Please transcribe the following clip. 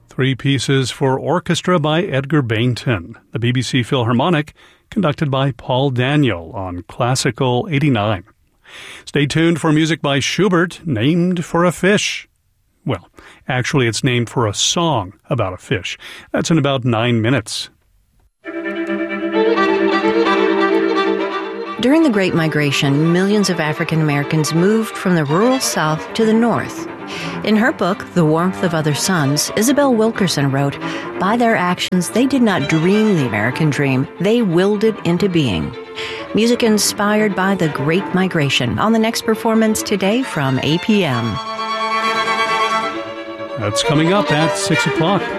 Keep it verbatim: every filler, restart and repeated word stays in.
Three pieces for orchestra by Edgar Bainton. The B B C Philharmonic, conducted by Paul Daniel on Classical eighty-nine. Stay tuned for music by Schubert, named for a fish. Well, actually it's named for a song about a fish. That's in about nine minutes. During the Great Migration, millions of African Americans moved from the rural South to the North. In her book, The Warmth of Other Suns, Isabel Wilkerson wrote, "By their actions, they did not dream the American dream. They willed it into being." Music inspired by the Great Migration on the next performance today from eight p.m. That's coming up at six o'clock.